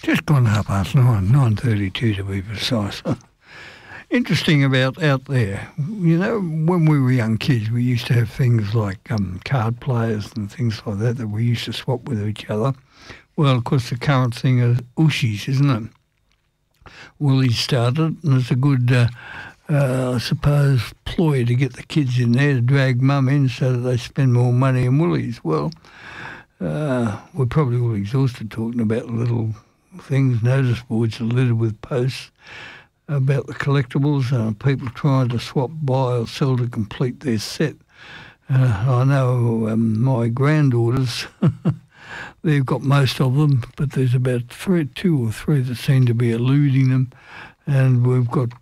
Just gone 9:30, 9:32 to be precise. Interesting about out there, when we were young kids, we used to have things like card players and things like that we used to swap with each other. Well, of course, the current thing is Ooshies, isn't it? Woolies started, and it's a good, I suppose, ploy to get the kids in there to drag mum in so that they spend more money in Woolies. Well, we're probably all exhausted talking about little things, notice boards are littered with posts about the collectibles, people trying to swap, buy or sell to complete their set. I know my granddaughters, they've got most of them, but there's about two or three that seem to be eluding them, and we've got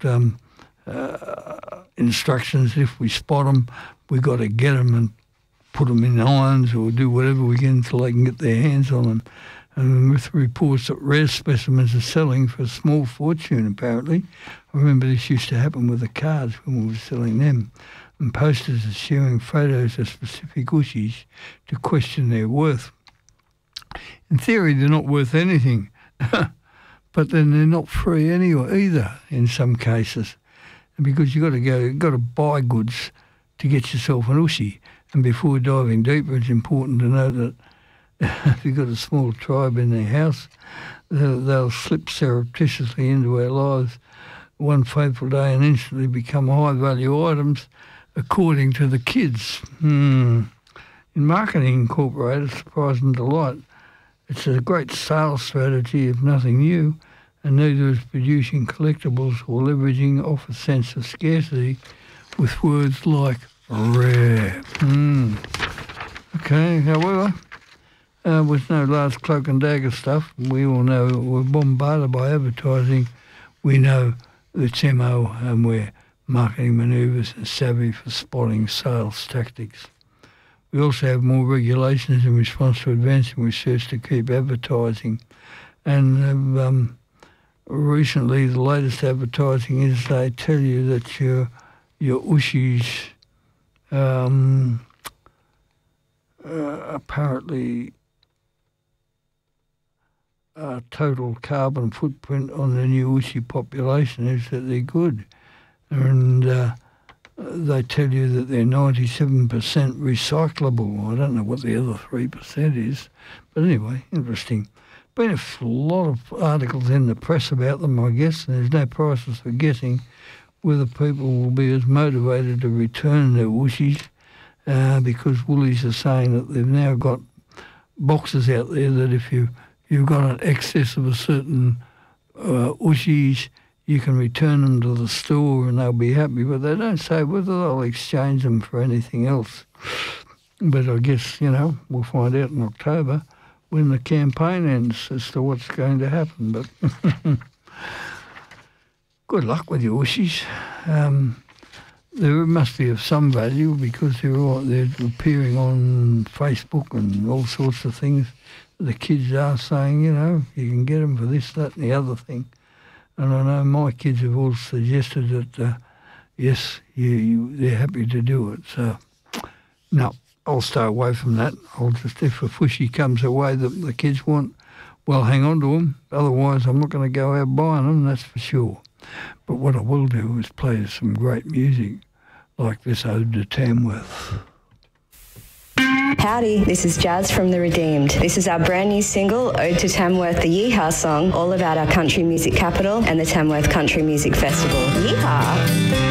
instructions if we spot them, we've got to get them and put them in irons or do whatever we can until they can get their hands on them. And with reports that rare specimens are selling for a small fortune, apparently. I remember this used to happen with the cards when we were selling them. And posters are sharing photos of specific Ooshies to question their worth. In theory, they're not worth anything, but then they're not free anyway either in some cases, because you've got to buy goods to get yourself an Ooshie. And before diving deeper, it's important to know that if you've got a small tribe in their house, they'll slip surreptitiously into our lives one fateful day and instantly become high-value items, according to the kids. In Marketing Incorporated, surprise and delight, it's a great sales strategy if nothing new, and neither is producing collectibles or leveraging off a sense of scarcity with words like rare. Okay, however, with no large cloak and dagger stuff, we all know we're bombarded by advertising. We know it's MO and we're marketing manoeuvres and savvy for spotting sales tactics. We also have more regulations in response to advancing research to keep advertising. And recently, the latest advertising is they tell you that your Ooshies apparently total carbon footprint on the new Ooshie population is that they're good. And they tell you that they're 97% recyclable. I don't know what the other 3% is. But anyway, interesting. Been a lot of articles in the press about them, I guess, and there's no prices for guessing whether people will be as motivated to return their Ooshies because Woolies are saying that they've now got boxes out there that if you've got an excess of a certain Ooshies, you can return them to the store and they'll be happy. But they don't say whether they'll exchange them for anything else. But I guess, we'll find out in October when the campaign ends as to what's going to happen. But good luck with your Ooshies. They must be of some value because they're appearing on Facebook and all sorts of things. The kids are saying, you can get them for this, that and the other thing. And I know my kids have all suggested that, yes, they're happy to do it. So, no, I'll stay away from that. I'll just, if a Ooshy comes away that the kids want, well, hang on to them. Otherwise, I'm not going to go out buying them, that's for sure. But what I will do is play some great music, like this Ode to Tamworth. Howdy, this is Jazz from The Redeemed. This is our brand new single, Ode to Tamworth, the Yeehaw song, all about our country music capital and the Tamworth Country Music Festival. Yeehaw!